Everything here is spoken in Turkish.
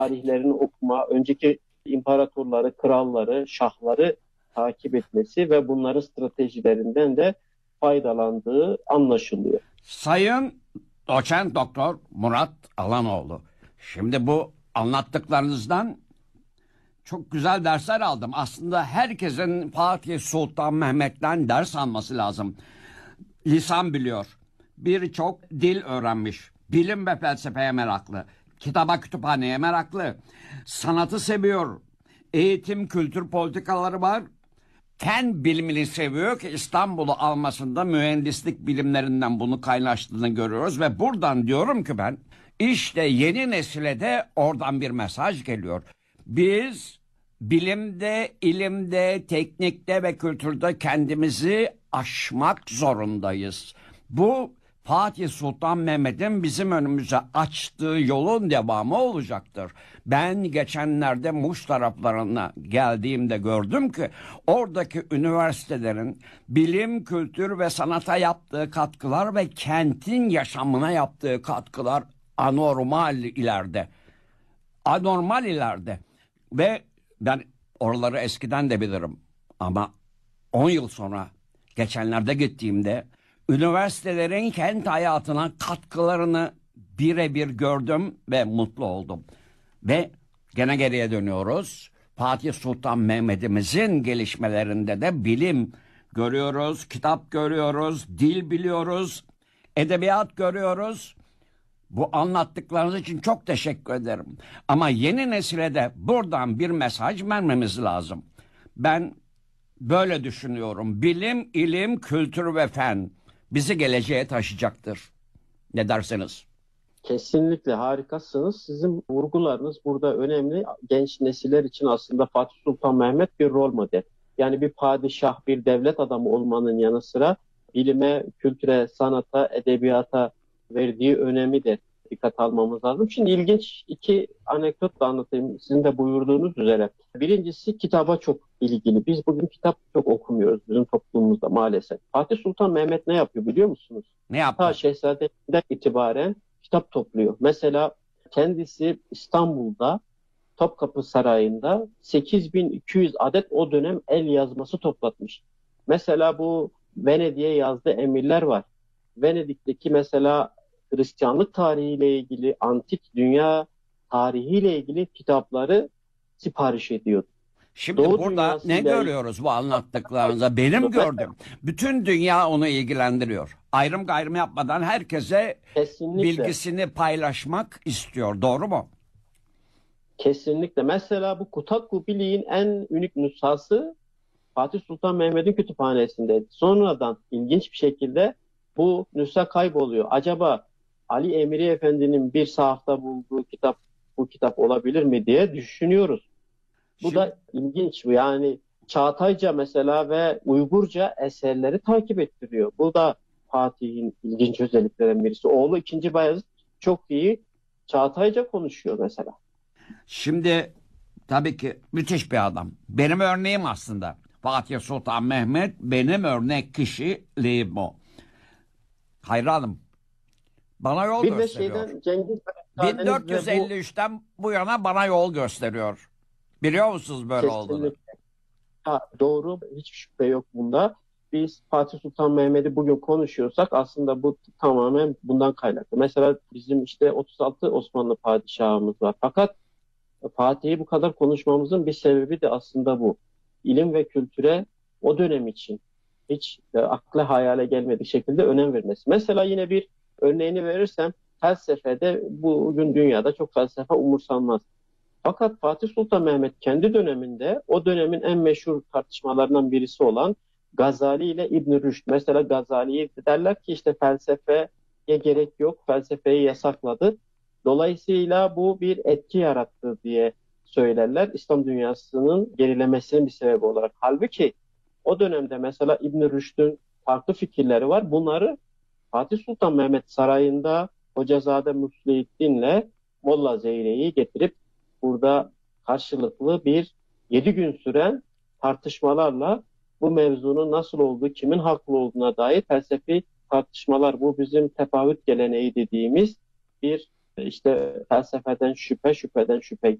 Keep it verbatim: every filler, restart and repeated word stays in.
tarihlerini okuma, önceki imparatorları, kralları, şahları takip etmesi ve bunların stratejilerinden de faydalandığı anlaşılıyor. Sayın Doçent Doktor Murat Alanoğlu, şimdi bu anlattıklarınızdan çok güzel dersler aldım. Aslında herkesin Fatih Sultan Mehmet'ten ders alması lazım. Lisan biliyor, birçok dil öğrenmiş, bilim ve felsefeye meraklı, kitaba kütüphaneye meraklı, sanatı seviyor, eğitim, kültür politikaları var. Fen bilimini seviyor ki İstanbul'u almasında mühendislik bilimlerinden bunu kaynaştığını görüyoruz ve buradan diyorum ki ben işte yeni nesile de oradan bir mesaj geliyor. Biz bilimde, ilimde, teknikte ve kültürde kendimizi aşmak zorundayız. Bu Fatih Sultan Mehmet'in bizim önümüze açtığı yolun devamı olacaktır. Ben geçenlerde Muş taraflarına geldiğimde gördüm ki oradaki üniversitelerin bilim, kültür ve sanata yaptığı katkılar ve kentin yaşamına yaptığı katkılar anormal ileride. Anormal ileride. Ve ben oraları eskiden de bilirim ama on yıl sonra geçenlerde gittiğimde üniversitelerin kent hayatına katkılarını birebir gördüm ve mutlu oldum. Ve gene geriye dönüyoruz. Fatih Sultan Mehmet'imizin gelişmelerinde de bilim görüyoruz, kitap görüyoruz, dil biliyoruz, edebiyat görüyoruz. Bu anlattıklarınız için çok teşekkür ederim. Ama yeni nesile de buradan bir mesaj vermemiz lazım. Ben böyle düşünüyorum. Bilim, ilim, kültür ve fen bizi geleceğe taşıyacaktır. Ne dersiniz? Kesinlikle harikasınız. Sizin vurgularınız burada önemli. Genç nesiller için aslında Fatih Sultan Mehmet bir rol model. Yani bir padişah, bir devlet adamı olmanın yanı sıra bilime, kültüre, sanata, edebiyata verdiği önemi de dikkat almamız lazım. Şimdi ilginç iki anekdotla anlatayım. Sizin de buyurduğunuz üzere. Birincisi kitaba çok ilgili. Biz bugün kitap çok okumuyoruz bizim toplumumuzda maalesef. Fatih Sultan Mehmet ne yapıyor biliyor musunuz? Ne yaptı? Ta Şehzade'den itibaren kitap topluyor. Mesela kendisi İstanbul'da Topkapı Sarayı'nda sekiz bin iki yüz adet o dönem el yazması toplatmış. Mesela bu Venedik'e yazdığı emirler var. Venedik'teki mesela Hristiyanlık tarihiyle ilgili, antik dünya tarihiyle ilgili kitapları sipariş ediyordu. Şimdi Doğu burada ne dünyasıyla görüyoruz bu anlattıklarınızda? Benim gördüğüm bütün dünya onu ilgilendiriyor. Ayrım gayrım yapmadan herkese kesinlikle, bilgisini paylaşmak istiyor. Doğru mu? kesinlikle. Mesela bu Kutak-ı Bilik'in en unik nüshası Fatih Sultan Mehmet'in kütüphanesindeydi. Sonradan ilginç bir şekilde bu nüsha kayboluyor. Acaba Ali Emiri Efendi'nin bir sahafta bulduğu kitap bu kitap olabilir mi diye düşünüyoruz. Bu Şimdi, da ilginç. Yani Çağatayca mesela ve Uygurca eserleri takip ettiriyor. Bu da Fatih'in ilginç özelliklerinden birisi. Oğlu ikinci Bayezid çok iyi Çağatayca konuşuyor mesela. şimdi tabii ki müthiş bir adam. Benim örneğim aslında. Fatih Sultan Mehmet benim örnek kişiliğim o. Hayranım. Bana yol Bir de gösteriyor. şeyden Cengiz bin dört yüz Bey'le elli bu üçten bu yana bana yol gösteriyor. Biliyor musunuz böyle olduğunu? kesinlikle ha, doğru, hiçbir şüphe yok bunda. Biz Fatih Sultan Mehmet'i bugün konuşuyorsak aslında bu tamamen bundan kaynaklı. Mesela bizim işte otuz altı Osmanlı padişahımız var. Fakat Fatih'i bu kadar konuşmamızın bir sebebi de aslında bu. İlim ve kültüre o dönem için hiç e, akla hayale gelmedik şekilde önem vermesi. Mesela yine bir örneğini verirsem felsefede bugün dünyada çok felsefe umursanmaz. Fakat Fatih Sultan Mehmet kendi döneminde o dönemin en meşhur tartışmalarından birisi olan Gazali ile İbn Rüşd. Mesela Gazali'ye derler ki işte felsefeye gerek yok, felsefeyi yasakladı. Dolayısıyla bu bir etki yarattı diye söylerler. İslam dünyasının gerilemesinin bir sebebi olarak. Halbuki o dönemde mesela İbn Rüşd'ün farklı fikirleri var. Bunları Fatih Sultan Mehmet sarayında Hocazade Müslihiddin'le Molla Zeyre'yi getirip burada karşılıklı bir yedi gün süren tartışmalarla bu mevzunun nasıl olduğu, kimin haklı olduğuna dair felsefi tartışmalar, bu bizim tefavüt geleneği dediğimiz bir işte felsefeden şüphe, şüpheden şüphe